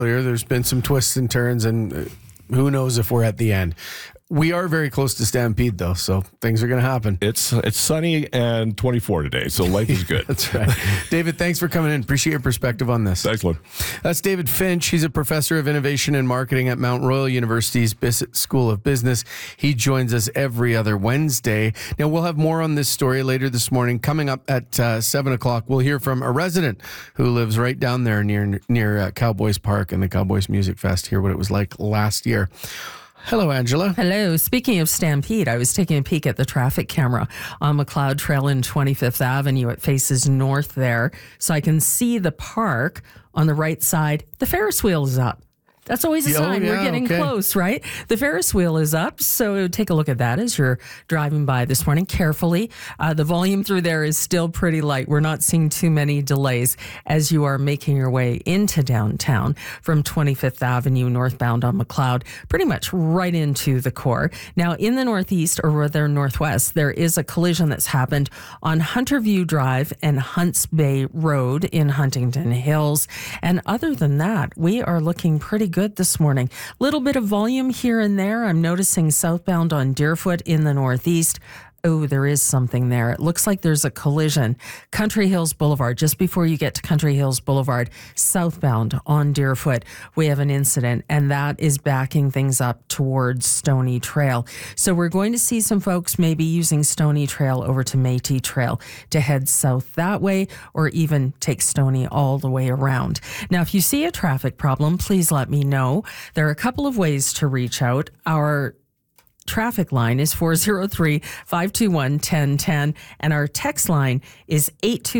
There's been some twists and turns, and who knows if we're at the end. We are very close to Stampede, though, so things are going to happen. It's sunny and 24 today, so life is good. That's right. David, thanks for coming in. Appreciate your perspective on this. Excellent. That's David Finch. He's a professor of innovation and marketing at Mount Royal University's Bissett School of Business. He joins us every other Wednesday. Now, we'll have more on this story later this morning. Coming up at 7 o'clock, we'll hear from a resident who lives right down there near Cowboys Park and the Cowboys Music Fest. Hear what it was like last year. Hello, Angela. Hello. Speaking of Stampede, I was taking a peek at the traffic camera on McLeod Trail in 25th Avenue. It faces north there, so I can see the park on the right side. The Ferris wheel is up. That's always a sign we're getting close, right? The Ferris wheel is up, so take a look at that as you're driving by this morning carefully. The volume through there is still pretty light. We're not seeing too many delays as you are making your way into downtown from 25th Avenue northbound on McLeod, pretty much right into the core. Now, in the northeast, or rather northwest, there is a collision that's happened on Hunterview Drive and Hunts Bay Road in Huntington Hills. And other than that, we are looking pretty good this morning. Little bit of volume here and there. I'm noticing southbound on Deerfoot in the northeast. Oh, there is something there. It looks like there's a collision. Country Hills Boulevard, just before you get to Country Hills Boulevard, southbound on Deerfoot, we have an incident, and that is backing things up towards Stony Trail. So we're going to see some folks maybe using Stony Trail over to Métis Trail to head south that way, or even take Stony all the way around. Now, if you see a traffic problem, please let me know. There are a couple of ways to reach out. Our traffic line is 403-521-1010, and our text line is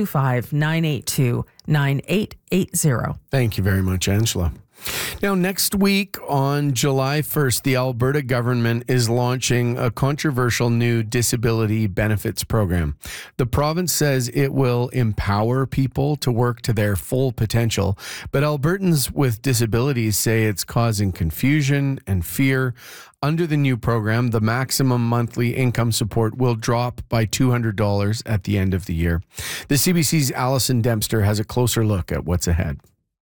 825-982-9880. Thank you very much, Angela. Now, next week on July 1st, the Alberta government is launching a controversial new disability benefits program. The province says it will empower people to work to their full potential, but Albertans with disabilities say it's causing confusion and fear. Under the new program, the maximum monthly income support will drop by $200 at the end of the year. The CBC's Alison Dempster has a closer look at what's ahead.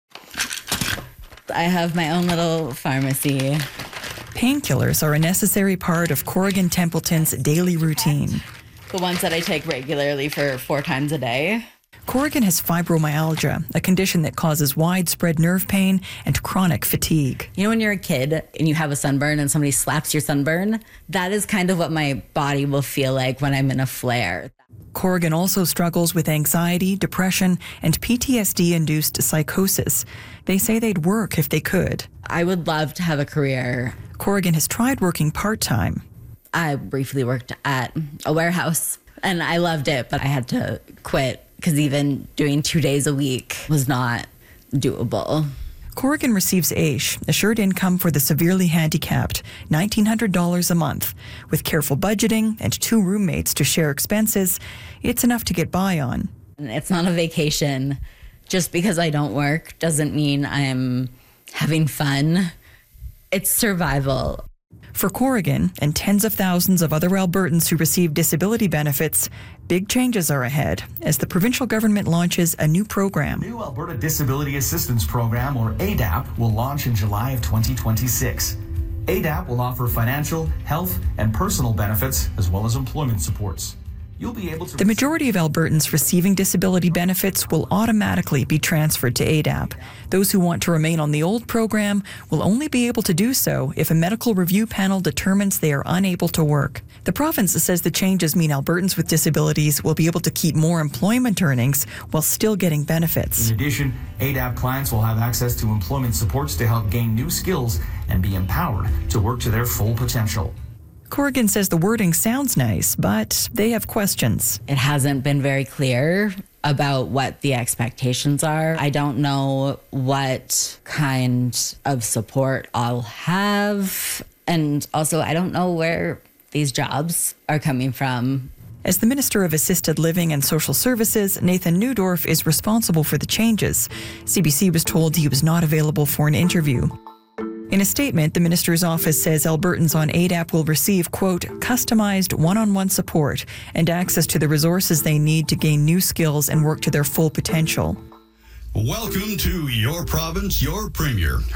I have my own little pharmacy. Painkillers are a necessary part of Corrigan Templeton's daily routine. The ones that I take regularly for 4 times a day. Corrigan has fibromyalgia, a condition that causes widespread nerve pain and chronic fatigue. You know when you're a kid and you have a sunburn and somebody slaps your sunburn? That is kind of what my body will feel like when I'm in a flare. Corrigan also struggles with anxiety, depression, and PTSD-induced psychosis. They say they'd work if they could. I would love to have a career. Corrigan has tried working part-time. I briefly worked at a warehouse, and I loved it, but I had to quit because even doing 2 days a week was not doable. Corrigan receives AISH, Assured Income for the Severely Handicapped, $1,900 a month. With careful budgeting and 2 roommates to share expenses, it's enough to get by on. It's not a vacation. Just because I don't work doesn't mean I'm having fun. It's survival. For Corrigan and tens of thousands of other Albertans who receive disability benefits, big changes are ahead as the provincial government launches a new program. The new Alberta Disability Assistance Program, or ADAP, will launch in July of 2026. ADAP will offer financial, health, and personal benefits, as well as employment supports. You'll be able to... The majority of Albertans receiving disability benefits will automatically be transferred to ADAP. Those who want to remain on the old program will only be able to do so if a medical review panel determines they are unable to work. The province says the changes mean Albertans with disabilities will be able to keep more employment earnings while still getting benefits. In addition, ADAP clients will have access to employment supports to help gain new skills and be empowered to work to their full potential. Corrigan says the wording sounds nice, but they have questions. It hasn't been very clear about what the expectations are. I don't know what kind of support I'll have. And also, I don't know where these jobs are coming from. As the Minister of Assisted Living and Social Services, Nathan Neudorf is responsible for the changes. CBC was told he was not available for an interview. In a statement, the minister's office says Albertans on ADAP will receive, quote, customized one-on-one support and access to the resources they need to gain new skills and work to their full potential. Welcome to Your Province, Your Premier.